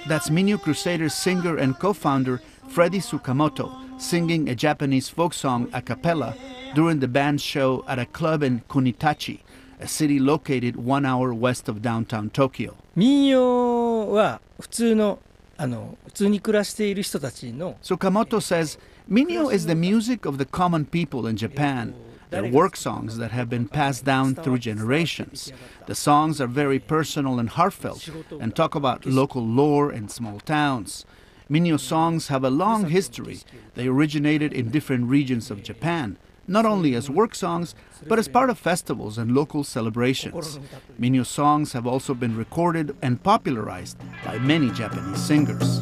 That's Minyo Crusaders singer and co-founder Freddy Tsukamoto singing a Japanese folk song a cappella during the band's show at a club in Kunitachi, a city located 1 hour west of downtown Tokyo. 民謡は普通に暮らしている人たちの Tsukamoto says Minyo is the music of the common people in Japan. They're work songs that have been passed down through generations. The songs are very personal and heartfelt and talk about local lore and small towns. Minyo songs have a long history. They originated in different regions of Japan, not only as work songs, but as part of festivals and local celebrations. Minyo songs have also been recorded and popularized by many Japanese singers.